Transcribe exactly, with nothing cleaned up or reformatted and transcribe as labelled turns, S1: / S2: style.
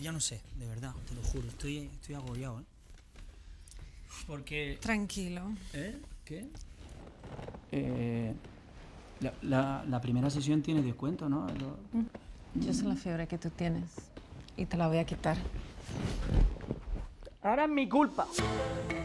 S1: ya no sé, de verdad, te lo juro, estoy, estoy agobiado, ¿eh? Porque...
S2: Tranquilo.
S1: ¿Eh? ¿Qué? Eh, la, la, la primera sesión tiene descuento, ¿no? Lo...
S2: Yo sé la fiebre que tú tienes y te la voy a quitar.
S1: Ahora es mi culpa.